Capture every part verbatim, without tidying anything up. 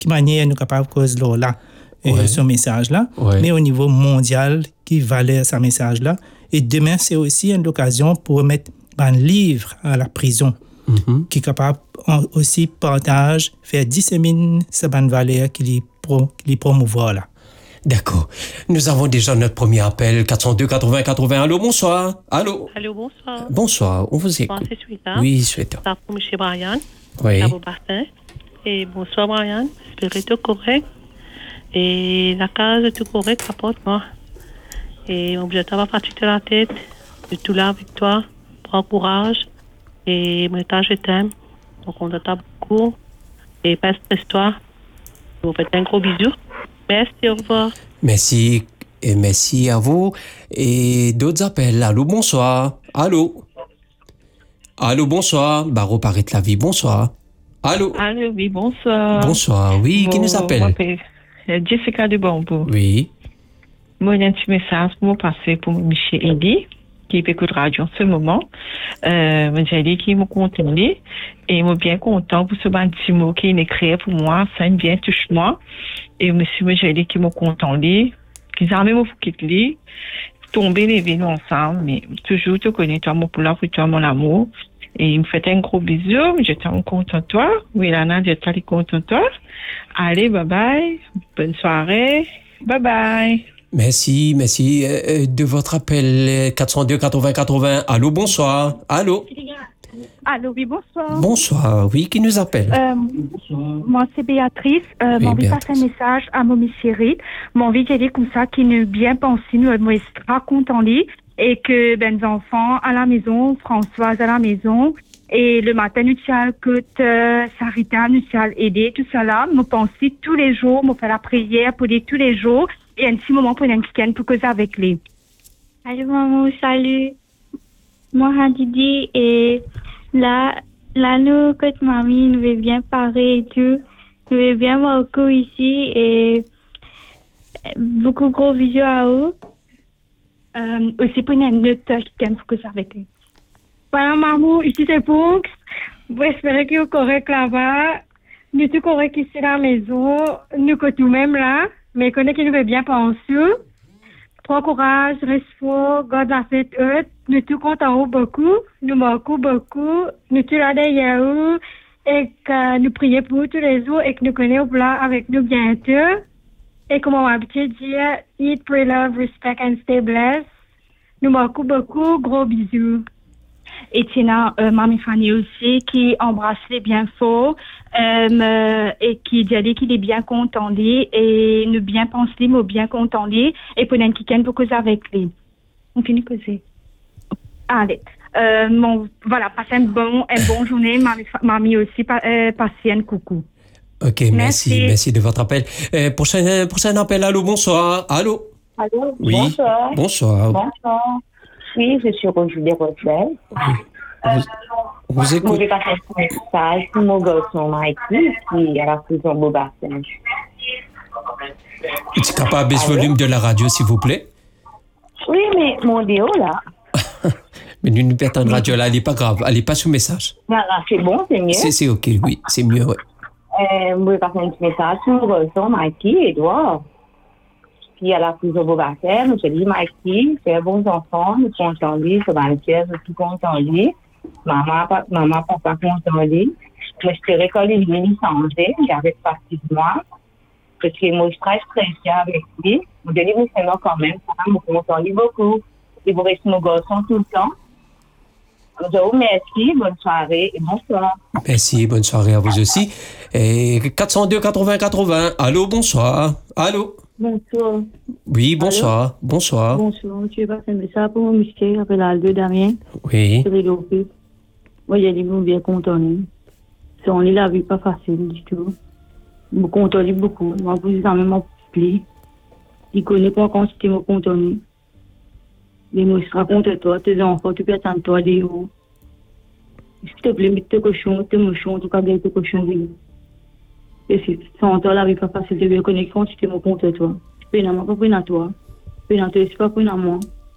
qui manière nous capable cause là et Ouais. ce message-là, Ouais. mais au niveau mondial qui valait ce message-là. Et demain, c'est aussi une occasion pour mettre un livre à la prison Mhm. qui est capable en- aussi partage, faire disséminer ces bonnes valeurs qui les, pro, qui les promouvoir là. D'accord. Nous avons déjà notre premier appel, quatre cent deux quatre-vingts quatre-vingts. Allô, bonsoir. Allô. Allô, bonsoir. Bonsoir, on vous Bonsoir, écoute. c'est Suita. Oui, Suita. Ça pour M. Brian. Oui. Ça pour Bassin. Et bonsoir, Brian. J'espère tout correct. Et la case, tout correct, rapporte-moi. Et mon objectif va pas tuer la tête. Je suis tout là avec toi. Prends courage. Et mon état, je t'aime. Donc, on t'attend beaucoup. Et pas stresse-toi. Je vous fais un gros bisou. Merci, au revoir. Merci et merci à vous. Et d'autres appels. Allô, bonsoir. Allô. Allô, bonsoir. Barreau Paris de la vie, bonsoir. Allô. Allô, oui, bonsoir. Bonsoir. Oui, qui Bon, nous appelle? je m'appelle Jessica de Bambou. Oui. Moi, j'ai un petit message pour me passer pour Michel Eddy, qui écoute radio en ce moment. Euh, j'ai dit qu'il m'a contenté et il m'a bien content pour ce petit mot qu'il a écrit pour moi. Ça me bien touche moi. Et monsieur, moi, j'ai dit qu'il m'a contenté, qu'ils ont même fait qu'il tomber les villes ensemble, mais toujours te connais, toi, mon poulain, pour toi, mon amour. Et il me fait un gros bisou. J'étais content de toi. Oui, Lana, j'étais content de toi. Allez, bye bye. Bonne soirée. Bye bye. Merci, merci euh, de votre appel. quatre cent deux quatre-vingts quatre-vingts. Allô, bonsoir. Allô. Allô, oui, bonsoir. Bonsoir. Oui, qui nous appelle? Euh, moi, c'est Béatrice. Euh, Oui, mon envie de Béatrice. passer un message à mon chérie. Mon envie de dire comme ça qu'il nous bien pensé, nous, moi, raconte en lit. Et que, ben, les enfants à la maison, Françoise à la maison. Et le matin, nous sommes que euh, Sarita, nous sommes aider, tout ça là. Nous pensons tous les jours, nous faisons la prière pour dire tous les jours. Et un petit moment pour un week-end pour causer avec lui. Allô maman, salut. Moi Hadidi et là, là nous, quand mamie nous veut bien parler et tout, nous veut bien Marco ici et beaucoup gros bisous à eux. Euh, aussi pour un autre week-end pour causer avec lui. Voilà maman, ici c'est Brooks. J'espère que vous êtes correct là-bas. Nous sommes corrects ici à la maison. Nous que tout même là. Mais connaît qui nous veut bien penser. Prends courage, reste fort, garde la fête haute. Nous tout contents beaucoup, nous manquons beaucoup, nous tout là derrière eux et que nous prions pour tous les jours et que nous connaissons là avec nous bientôt. Et comme on va habitué dire, eat, pray, love, respect and stay blessed. Nous manquons beaucoup, gros bisous. Et Tina, euh, Mamie Fanny aussi, qui embrasse les bien fort euh, et qui dit qu'il est bien content lui et nous bien pense lui, mais bien content lui et pour un week-end pour causer avec lui. On finit causer. Allez, euh, mon, voilà, passez une bonne une bonne journée, mamie, mamie aussi, pa, euh, passez un coucou. Ok, merci, merci, Merci. de votre appel. Euh, prochain, prochain appel. Allô, bonsoir. Allô. Allô, Oui. bonsoir. Bonsoir. Bonsoir. Oui, je suis Roger Desrochelles. Vous, vous Je écoutez. vais passer un message pour mon garçon Mikey qui est à la prison Beaubassin. Es-tu capable de baisser le volume de la radio, s'il vous plaît? Oui, mais mon déo là, Mais nous nous perdons de radio là, elle n'est pas grave, elle n'est pas sous message. voilà, c'est bon, c'est mieux. C'est, c'est ok, oui, c'est mieux, ouais. Euh, je vais passer un petit message pour mon garçon Mikey, Edouard, qui est à la prison Beaubassin. Je dis Mikey, c'est bons enfants, nous sommes contents de lui, c'est dans le cœur, nous sommes contents de lui. Maman, papa, maman, papa, content de lui. J'espérais que les lignes changeaient, j'avais partie de moi. Parce que moi, je très stressée avec lui. Je dis, mais c'est moi quand même, ça me content de lui beaucoup. Et vous restez mon garçon tout le temps. Je vous remercie, bonne soirée et bonsoir. Merci, bonne soirée à vous aussi. Et quatre cent deux quatre-vingts quatre-vingts. Allô, bonsoir. Allô. Bonsoir. Oui, bonsoir. Bonsoir. Bonsoir, tu es passé un message pour mon monsieur, appelle Aldo Damien. Oui. C'est rigolo. Moi, j'ai dit, bon, bien content. Si on est la vie pas facile du tout. Je me content beaucoup. Moi, vous avez même pli. Il connaît pas quand c'était me content. Mais moi, je raconte toi, tes enfants, tu peux attendre toi des hauts. S'il te plaît, mets tes cochons, tes mouchons, tu peux garder tes cochons. Et si sans toi, la vie pas facile, tu veux connaître quand c'était me content toi. Puis, non, pas pour toi. Puis, non, c'est pas pour moi.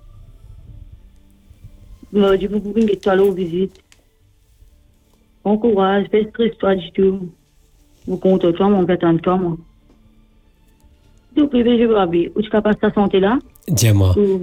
Je dis, vous pouvez toi là aux visites. Bon courage, fais stress toi du tout. Vous comptez toi, mon gâteau de toi, moi. Donc, je vais vous dire, où tu capable de ta santé là? Dis-moi.